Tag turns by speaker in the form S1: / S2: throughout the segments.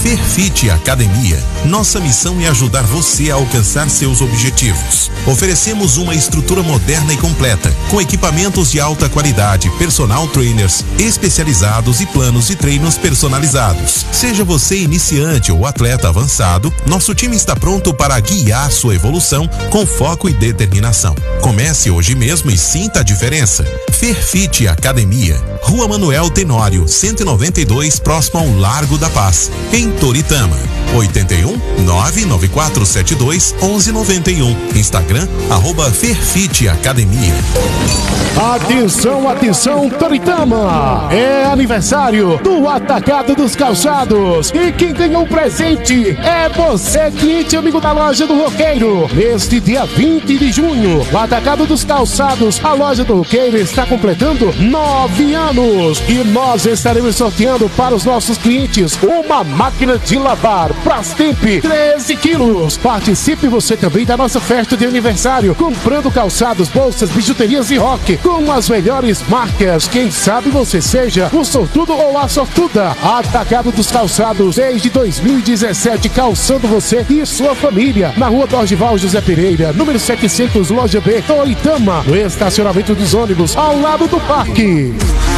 S1: Perfit Academia. Nossa missão é ajudar você a alcançar seus objetivos. Oferecemos uma estrutura moderna e completa, com equipamentos de alta qualidade, personal trainers especializados e planos de treinos personalizados. Seja você iniciante ou atleta avançado, nosso time está pronto para guiar sua evolução com foco e determinação. Comece hoje mesmo e sinta a diferença. Perfit Academia, Rua Manuel Tenório, 192, próximo ao Largo da Paz, em Toritama. 81 99472 1191. Instagram @Perfit Academia.
S2: Atenção, atenção, Toritama! É aniversário do Atacado dos Calçados e quem ganhou o presente é você, cliente amigo da loja do Roqueiro. Neste dia 20 de junho, o Atacado dos Calçados, a loja do Roqueiro está completando 9 anos e nós estaremos sorteando para os nossos clientes uma máquina de lavar Brastemp 13 quilos. Participe você também da nossa festa de aniversário, comprando calçados, bolsas, bijuterias e rock com as melhores marcas. Quem sabe você seja o sortudo ou a sortuda. Atacado dos Calçados, desde 2017, calçando você e sua família. Na rua Dorgival José Pereira, número 700, loja B, Toritama, no estacionamento dos ônibus, ao lado do parque.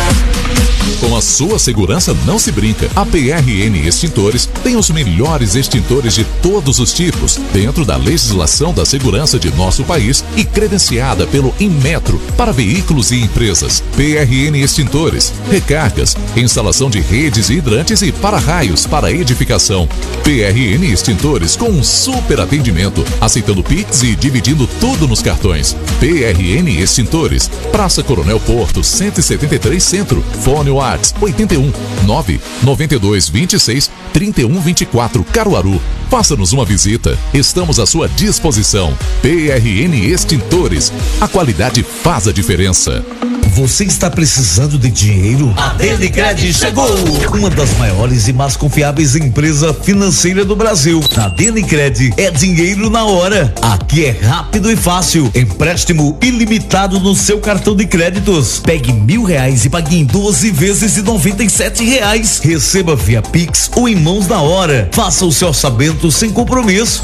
S3: Com a sua segurança não se brinca. A PRN Extintores tem os melhores extintores de todos os tipos, dentro da legislação da segurança de nosso país e credenciada pelo Inmetro para veículos e empresas. PRN Extintores, recargas, instalação de redes e hidrantes e para-raios para edificação. PRN Extintores com um super atendimento, aceitando Pix e dividindo tudo nos cartões. PRN Extintores, Praça Coronel Porto, 173 Centro. Fone WhatsApp 81 992 26 31 24 Caruaru. Faça-nos uma visita. Estamos à sua disposição. PRN Extintores. A qualidade faz a diferença.
S4: Você está precisando de dinheiro? A Denicred chegou! Uma das maiores e mais confiáveis empresas financeiras do Brasil. A Denicred é dinheiro na hora. Aqui é rápido e fácil. Empréstimo ilimitado no seu cartão de créditos. Pegue R$1.000 e pague em 12 vezes de R$97. Receba via Pix ou em mãos na hora. Faça o seu orçamento sem compromisso.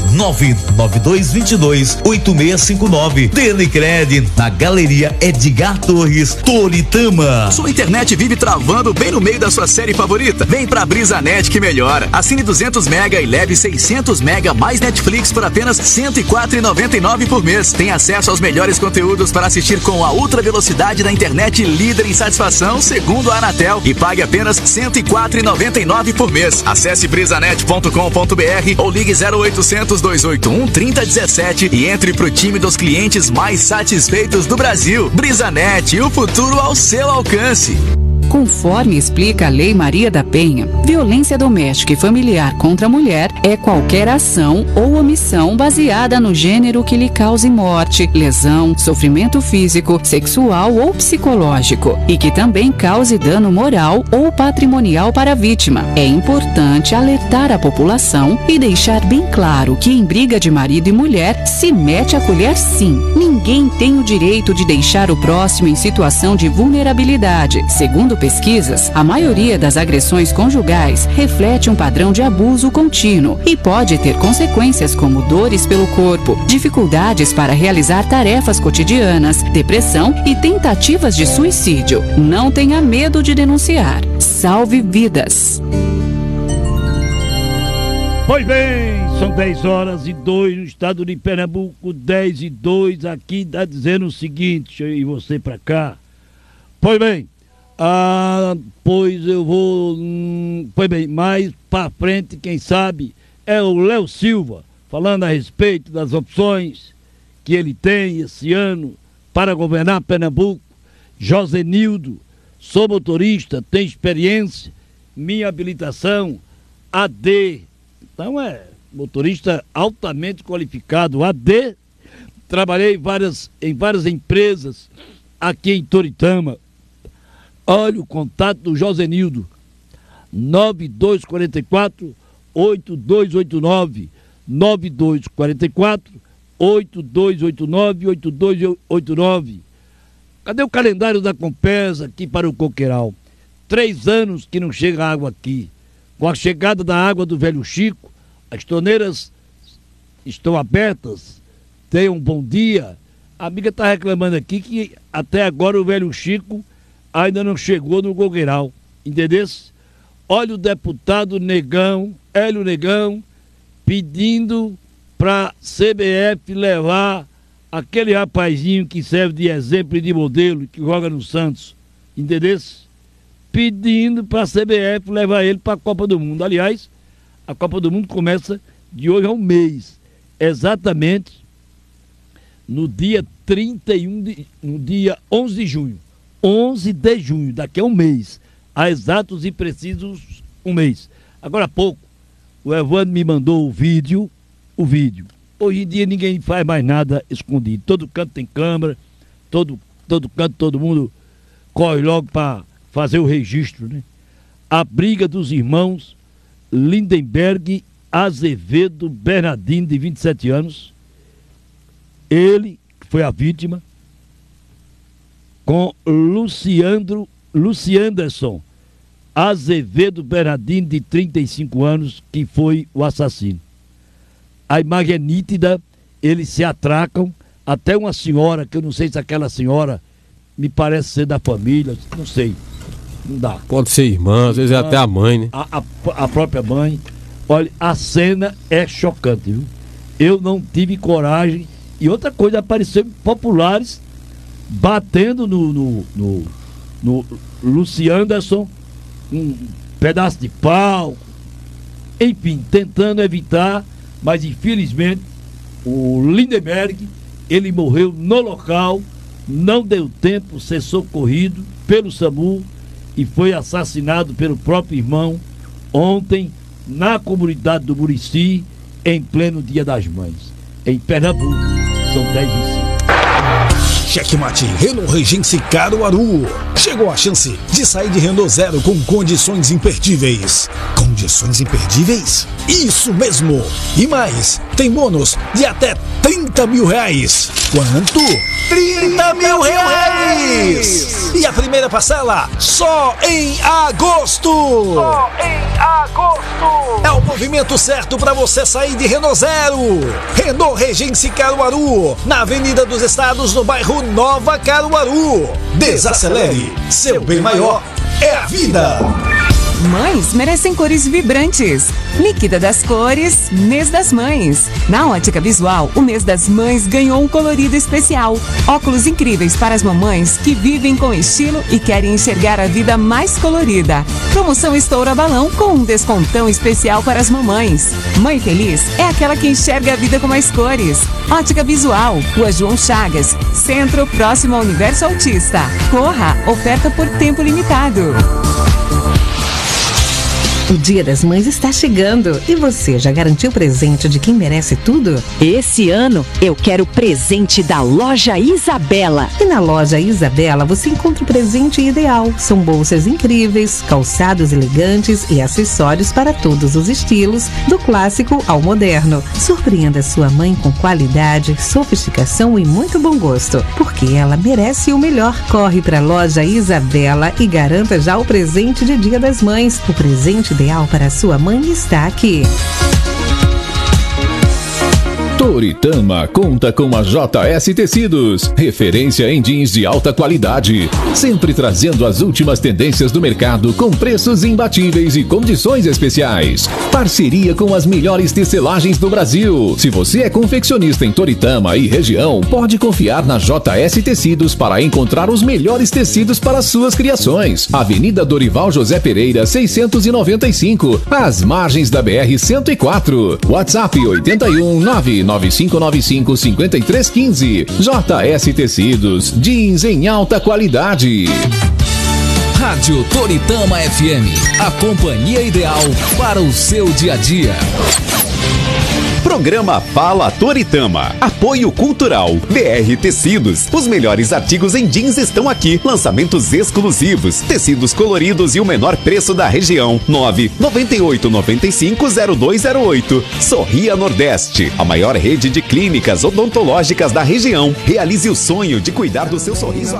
S4: 99222-8659. Denicred, na Galeria Edgar Torres, Toritama.
S5: Sua internet vive travando bem no meio da sua série favorita? Vem pra BrisaNet que melhora. Assine 200 mega e leve 600 mega mais Netflix por apenas R$104,99 por mês. Tem acesso aos melhores conteúdos para assistir com a ultra velocidade da internet líder em satisfação, segundo a Anatel, e pague apenas R$104,99 por mês. Acesse brisanet.com.br ou ligue 0800 281 3017 e entre pro time dos clientes mais satisfeitos do Brasil. BrisaNet, o futuro ao seu alcance.
S6: Conforme explica a Lei Maria da Penha, violência doméstica e familiar contra a mulher é qualquer ação ou omissão baseada no gênero que lhe cause morte, lesão, sofrimento físico, sexual ou psicológico e que também cause dano moral ou patrimonial para a vítima. É importante alertar a população e deixar bem claro que em briga de marido e mulher se mete a colher sim. Ninguém tem o direito de deixar o próximo em situação de vulnerabilidade. Segundo pesquisas, a maioria das agressões conjugais reflete um padrão de abuso contínuo e pode ter consequências como dores pelo corpo, dificuldades para realizar tarefas cotidianas, depressão e tentativas de suicídio. Não tenha medo de denunciar. Salve vidas.
S7: Pois bem, são 10h02 no estado de Pernambuco, 10h02, aqui está dizendo o seguinte, e você pra cá. Pois bem, pois eu vou, pois bem, mais pra frente, quem sabe, é o Léo Silva, falando a respeito das opções que ele tem esse ano para governar Pernambuco. Josenildo, sou motorista, tenho experiência, minha habilitação AD, então é motorista altamente qualificado, AD, trabalhei em várias empresas aqui em Toritama. Olha o contato do Josenildo, 9244-8289, 9244-8289-8289. Cadê o calendário da Compesa aqui para o Coqueiral? 3 anos que não chega água aqui. Com a chegada da água do Velho Chico, as torneiras estão abertas. Tenham um bom dia. A amiga está reclamando aqui que até agora o Velho Chico ainda não chegou no Gogueiral. Entendeu? Olha o deputado Negão, Hélio Negão, pedindo para a CBF levar aquele rapazinho que serve de exemplo e de modelo, que joga no Santos. Entendeu? Pedindo para a CBF levar ele para a Copa do Mundo. Aliás, a Copa do Mundo começa de hoje a um mês. Exatamente no dia 11 de junho. 11 de junho, daqui a um mês. Há exatos e precisos um mês. Agora há pouco, o Evandro me mandou o vídeo. Hoje em dia ninguém faz mais nada escondido. Todo canto tem câmera, todo canto, todo mundo corre logo para fazer o registro, né? A briga dos irmãos Lindenberg Azevedo Bernardino, de 27 anos. Ele foi a vítima, com Lucianderson Azevedo Bernardino, de 35 anos, que foi o assassino. A imagem é nítida, eles se atracam, até uma senhora, que eu não sei se aquela senhora me parece ser da família, não sei, não dá.
S8: Pode ser irmã, às vezes é até a mãe, né?
S7: A própria mãe. Olha, a cena é chocante, viu? Eu não tive coragem. E outra coisa, apareceram populares batendo no Lucianderson, um pedaço de pau, enfim, tentando evitar, mas infelizmente o Lindenberg, ele morreu no local, não deu tempo de ser socorrido pelo SAMU e foi assassinado pelo próprio irmão ontem na comunidade do Murici, em pleno Dia das Mães, em Pernambuco. São 10h05.
S9: Checkmate Renault Regency Caruaru. Chegou a chance de sair de Renault Zero com condições imperdíveis. Condições imperdíveis? Isso mesmo! E mais, tem bônus de até 30 mil reais. Quanto? 30 mil reais! E a primeira parcela só em agosto! Só em agosto! É o movimento certo para você sair de Renault Zero. Renault Regency Caruaru, na Avenida dos Estados, no bairro Nova Caruaru. Desacelere, seu bem maior é a vida.
S10: Mães merecem cores vibrantes. Líquida das cores, mês das mães. Na Ótica Visual, o mês das mães ganhou um colorido especial. Óculos incríveis para as mamães que vivem com estilo e querem enxergar a vida mais colorida. Promoção Estoura Balão com um descontão especial para as mamães. Mãe feliz é aquela que enxerga a vida com mais cores. Ótica Visual, Rua João Chagas, Centro, próximo ao Universo Autista. Corra, oferta por tempo limitado.
S11: O Dia das Mães está chegando e você já garantiu o presente de quem merece tudo?
S12: Esse ano eu quero o presente da Loja Isabela.
S11: E na Loja Isabela você encontra o presente ideal. São bolsas incríveis, calçados elegantes e acessórios para todos os estilos, do clássico ao moderno. Surpreenda sua mãe com qualidade, sofisticação e muito bom gosto, porque ela merece o melhor. Corre para a Loja Isabela e garanta já o presente de Dia das Mães. O presente ideal para sua mãe está aqui.
S3: Toritama conta com a JS Tecidos, referência em jeans de alta qualidade, sempre trazendo as últimas tendências do mercado com preços imbatíveis e condições especiais. Parceria com as melhores tecelagens do Brasil. Se você é confeccionista em Toritama e região, pode confiar na JS Tecidos para encontrar os melhores tecidos para suas criações. Avenida Dorival José Pereira, 695, às margens da BR-104. WhatsApp 81995955315. JS Tecidos, jeans em alta qualidade.
S13: Rádio Toritama FM, a companhia ideal para o seu dia a dia.
S14: Programa Fala Toritama. Apoio Cultural. BR Tecidos. Os melhores artigos em jeans estão aqui. Lançamentos exclusivos. Tecidos coloridos e o menor preço da região. 998950208. Sorria Nordeste. A maior rede de clínicas odontológicas da região. Realize o sonho de cuidar do seu sorriso.